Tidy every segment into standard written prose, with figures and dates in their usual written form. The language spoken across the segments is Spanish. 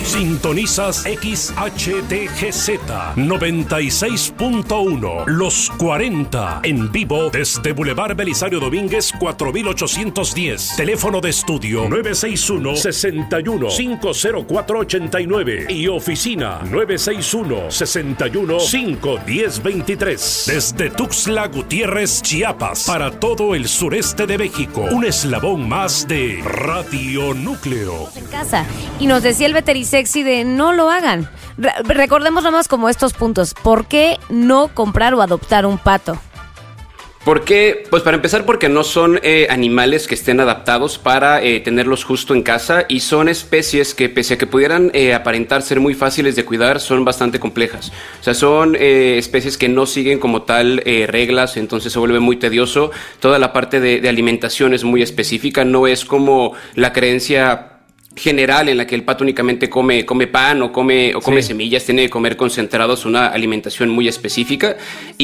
Sintonizas XHTGZ 96.1 Los 40 en vivo desde Boulevard Belisario Domínguez 4810. Teléfono de estudio 961-61-50489 y oficina 961-61-51023. Desde Tuxtla Gutiérrez, Chiapas, para todo el sureste de México. Un eslabón más de Radio Núcleo. En casa. Y nos decía el Veterisexy de no lo hagan. Recordemos nomás como estos puntos. ¿Por qué no comprar o adoptar un pato? ¿Por qué? Pues para empezar porque no son animales que estén adaptados para tenerlos justo en casa y son especies que pese a que pudieran aparentar ser muy fáciles de cuidar, son bastante complejas. O sea, son especies que no siguen como tal reglas, entonces se vuelve muy tedioso. Toda la parte de alimentación es muy específica, no es como la creencia general en la que el pato únicamente come pan o come semillas, tiene que comer concentrados, una alimentación muy específica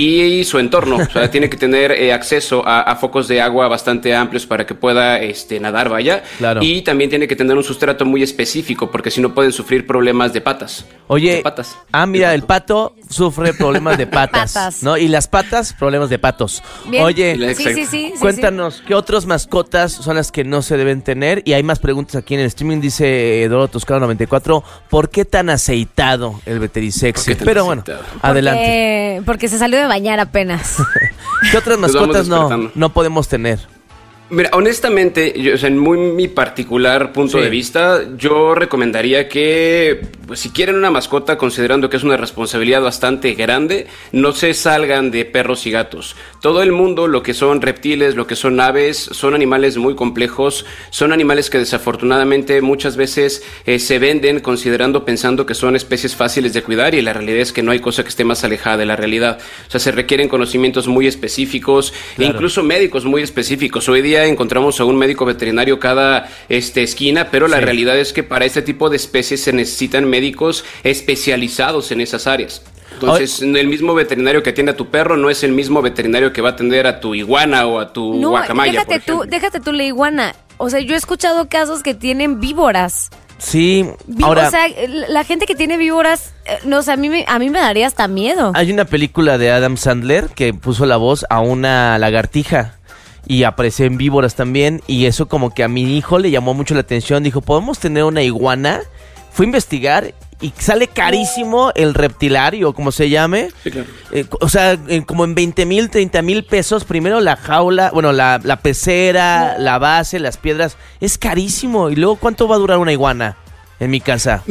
y su entorno, o sea, tiene que tener acceso a focos de agua bastante amplios para que pueda nadar, vaya, claro. Y también tiene que tener un sustrato muy específico porque si no pueden sufrir problemas de patas. Oye, de patas. Mira, el pato sufre problemas de patas, ¿no? Y las patas, problemas de patos. Bien. Oye, sí, cuéntanos, ¿qué otras mascotas son las que no se deben tener? Y hay más preguntas aquí en el streaming. Dice Eduardo Toscano 94, ¿por qué tan aceitado el Veterisexy? Pero bueno, adelante. Porque se salió de bañar apenas. ¿Qué otras mascotas no podemos tener? Mira, honestamente, en mi particular punto de vista, yo recomendaría que, pues, si quieren una mascota, considerando que es una responsabilidad bastante grande, no se salgan de perros y gatos. Todo el mundo, lo que son reptiles, lo que son aves, son animales muy complejos, son animales que desafortunadamente muchas veces se venden pensando que son especies fáciles de cuidar y la realidad es que no hay cosa que esté más alejada de la realidad. O sea, se requieren conocimientos muy específicos, claro. E incluso médicos muy específicos. Hoy día encontramos a un médico veterinario cada esquina, pero la realidad es que para este tipo de especies se necesitan médicos especializados en esas áreas. Entonces, el mismo veterinario que atiende a tu perro no es el mismo veterinario que va a atender a tu iguana o a tu guacamaya, déjate tú la iguana. O sea, yo he escuchado casos que tienen víboras. Sí, ahora... O sea, la gente que tiene víboras, no sé, a mí me daría hasta miedo. Hay una película de Adam Sandler que puso la voz a una lagartija. Y apareció en víboras también. Y eso como que a mi hijo le llamó mucho la atención. Dijo, ¿podemos tener una iguana? Fue a investigar y sale carísimo el reptilario, como se llame. Sí, claro. O sea, como en 20,000, 30,000 pesos. Primero la jaula, bueno, la pecera, la base, las piedras. Es carísimo. Y luego, ¿cuánto va a durar una iguana en mi casa?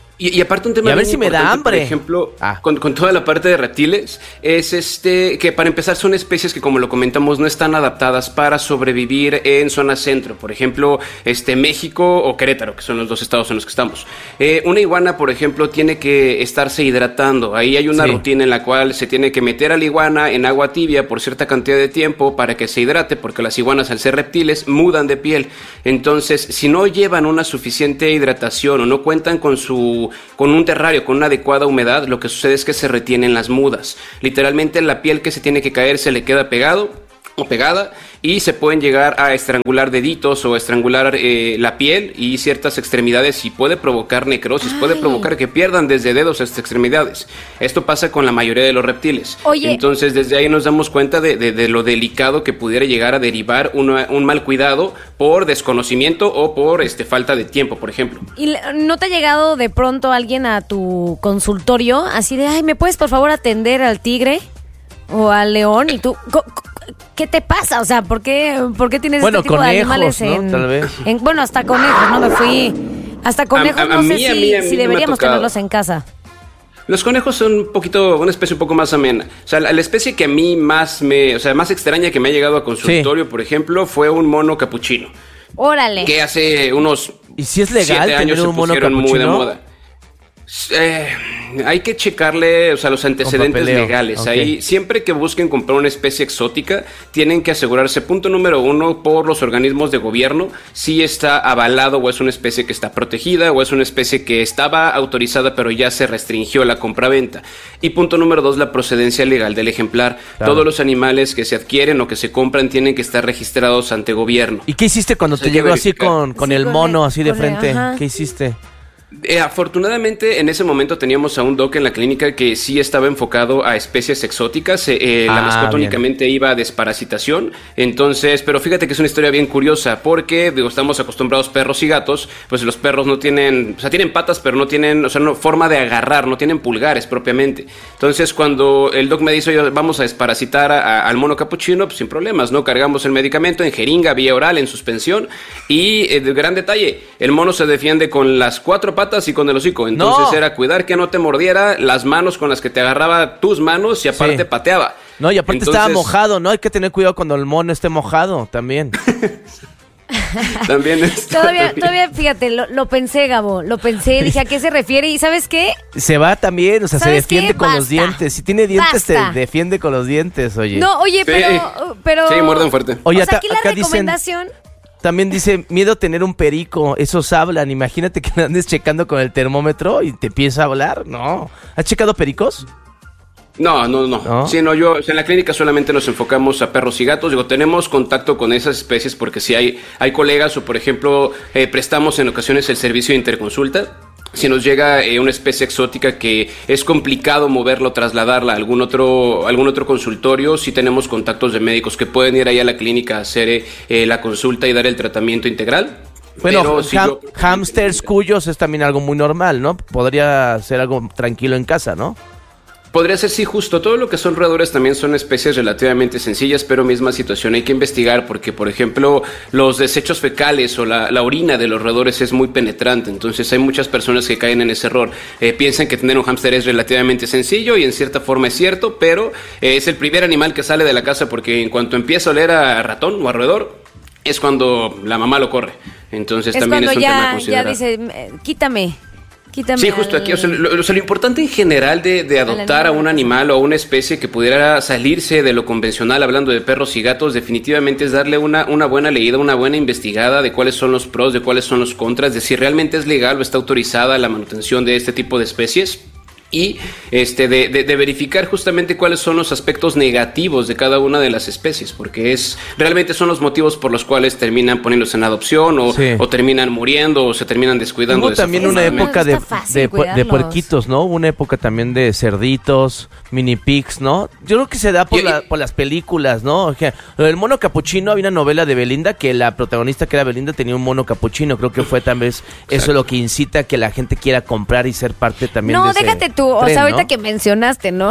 Y aparte un tema y a ver si me da hambre. Por ejemplo, con toda la parte de reptiles, es que para empezar son especies que, como lo comentamos, no están adaptadas para sobrevivir en zona centro. Por ejemplo, México o Querétaro, que son los dos estados en los que estamos. Una iguana, por ejemplo, tiene que estarse hidratando. Ahí hay una rutina en la cual se tiene que meter a la iguana en agua tibia por cierta cantidad de tiempo para que se hidrate, porque las iguanas, al ser reptiles, mudan de piel. Entonces, si no llevan una suficiente hidratación o no cuentan con un terrario, con una adecuada humedad, lo que sucede es que se retienen las mudas. Literalmente la piel que se tiene que caer se le queda pegado o pegada y se pueden llegar a estrangular deditos o estrangular la piel y ciertas extremidades y puede provocar necrosis, puede provocar que pierdan desde dedos hasta extremidades. Esto pasa con la mayoría de los reptiles. Oye. Entonces desde ahí nos damos cuenta de lo delicado que pudiera llegar a derivar un mal cuidado por desconocimiento o por falta de tiempo, por ejemplo. ¿Y no te ha llegado de pronto alguien a tu consultorio así de, ay, ¿me puedes por favor atender al tigre o al león? Y tú... ¿Qué te pasa? O sea, ¿por qué tienes este tipo de animales ¿no? Tal vez. Bueno, hasta conejos, ¿no? Me fui... Hasta conejos no sé si deberíamos tenerlos en casa. Los conejos son una especie un poco más amena. O sea, la especie que a mí más extraña que me ha llegado a consultorio, por ejemplo, fue un mono capuchino. Órale. Que hace unos... ¿Y si es legal 7 años tener un mono capuchino? Muy de moda. Hay que checarle, los antecedentes legales. Okay. Ahí, siempre que busquen comprar una especie exótica, tienen que asegurarse, punto número 1, por los organismos de gobierno, si está avalado o es una especie que está protegida o es una especie que estaba autorizada pero ya se restringió la compraventa. Y punto número 2, la procedencia legal del ejemplar. Claro. Todos los animales que se adquieren o que se compran tienen que estar registrados ante gobierno. ¿Y qué hiciste cuando te llegó así con el mono así de frente? ¿Qué hiciste? Afortunadamente en ese momento teníamos a un doc en la clínica que sí estaba enfocado a especies exóticas. La mascota bien. únicamente iba a desparasitación. Entonces, pero fíjate que es una historia bien curiosa porque estamos acostumbrados perros y gatos, pues los perros no tienen, o sea, tienen patas, pero no tienen, o sea, no forma de agarrar, no tienen pulgares propiamente. Entonces, cuando el doc me dice, oye, vamos a desparasitar al mono capuchino, pues sin problemas, ¿no? Cargamos el medicamento en jeringa, vía oral, en suspensión y gran detalle, el mono se defiende con las 4 patas y con el hocico. Entonces era cuidar que no te mordiera, las manos con las que te agarraba tus manos y aparte pateaba. No, y aparte estaba mojado, ¿no? Hay que tener cuidado cuando el mono esté mojado también. También todavía, fíjate, lo pensé, Gabo, dije, ¿a qué se refiere? ¿Y sabes qué? Se va también, o sea, se defiende con los Basta. dientes. Si tiene dientes, Basta. se defiende con los dientes, oye. No, oye, pero... Sí, muerden fuerte. Oye, o sea, aquí la acá recomendación... También dice, miedo a tener un perico, esos hablan. Imagínate que andes checando con el termómetro y te empieza a hablar. No. ¿Has checado pericos? No. Sí, no, en la clínica solamente nos enfocamos a perros y gatos. Tenemos contacto con esas especies porque si hay colegas o, por ejemplo, prestamos en ocasiones el servicio de interconsulta. Si nos llega una especie exótica que es complicado moverlo, trasladarla a algún otro consultorio, sí tenemos contactos de médicos que pueden ir ahí a la clínica a hacer la consulta y dar el tratamiento integral. Bueno, hámsters, cuyos es también algo muy normal, ¿no? Podría ser algo tranquilo en casa, ¿no? Podría ser, sí, justo. Todo lo que son roedores también son especies relativamente sencillas, pero misma situación. Hay que investigar porque, por ejemplo, los desechos fecales o la orina de los roedores es muy penetrante. Entonces hay muchas personas que caen en ese error. Piensan que tener un hámster es relativamente sencillo y en cierta forma es cierto, pero es el primer animal que sale de la casa porque en cuanto empieza a oler a ratón o a roedor, es cuando la mamá lo corre. Entonces es también es un tema a considerar. Ya dice, quítame. Sí, justo aquí. O sea, lo importante en general de adoptar a un animal o a una especie que pudiera salirse de lo convencional, hablando de perros y gatos, definitivamente es darle una buena leída, una buena investigada de cuáles son los pros, de cuáles son los contras, de si realmente es legal o está autorizada la manutención de este tipo de especies. Y de verificar justamente cuáles son los aspectos negativos de cada una de las especies, porque realmente son los motivos por los cuales terminan poniéndose en adopción o terminan muriendo o se terminan descuidando. Hubo también una época de puerquitos, ¿no? Una época también de cerditos, mini pigs, ¿no? Yo creo que se da por las películas, ¿no? O sea, el mono capuchino, había una novela de Belinda que la protagonista, que era Belinda, tenía un mono capuchino. Creo que fue tal vez eso lo que incita a que la gente quiera comprar y ser parte también de ese... déjate tú, o sea, ahorita que mencionaste, ¿no?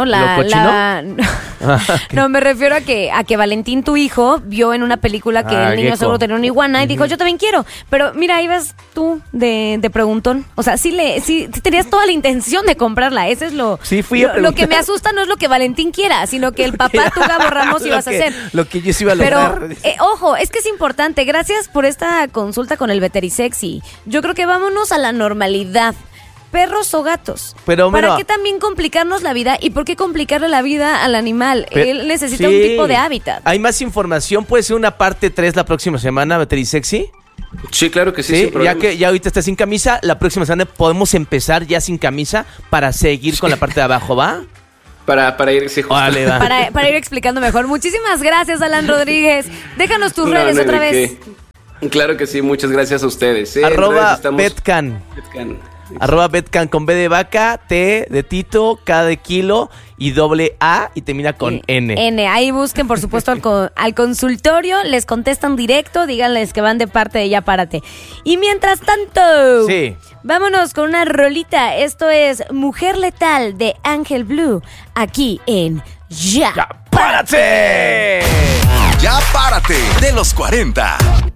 No, me refiero a que Valentín, tu hijo, vio en una película que el niño seguro tenía una iguana y dijo, yo también quiero. Pero mira, ahí vas tú de preguntón. O sea, sí tenías toda la intención de comprarla. Ese es lo que me asusta, no es lo que Valentín quiera, sino que el papá, tú, Gabo Ramos, ibas a hacer. Lo que yo sí iba a lograr. Pero, ojo, es que es importante. Gracias por esta consulta con el Veterisexy. Yo creo que vámonos a la normalidad. ¿Perros o gatos? Pero, ¿para qué también complicarnos la vida? ¿Y por qué complicarle la vida al animal? Él necesita un tipo de hábitat. Hay más información, puede ser una parte 3 la próxima semana, Veterisexy. Sí, claro que sí. Ya ahorita está sin camisa, la próxima semana podemos empezar ya sin camisa para seguir con la parte de abajo, ¿va? Para ir, sí, vale, va. Para ir explicando mejor. Muchísimas gracias, Alan Rodríguez. Déjanos tus redes otra vez. Claro que sí, muchas gracias a ustedes. @Betcan. @Betcan con B de vaca, T de Tito, K de kilo y ¡A! Y termina con N. Ahí busquen, por supuesto, al consultorio, les contestan directo, díganles que van de parte de Ya Párate. Y mientras tanto, vámonos con una rolita. Esto es Mujer Letal de Ángel Blue, aquí en Ya Párate. Ya Párate, de los 40.